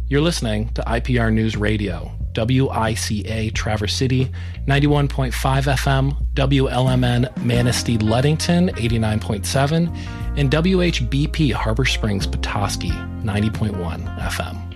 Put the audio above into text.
You're listening to IPR News Radio, WICA Traverse City, 91.5 FM, WLMN Manistee Ludington, 89.7, and WHBP Harbor Springs Petoskey, 90.1 FM.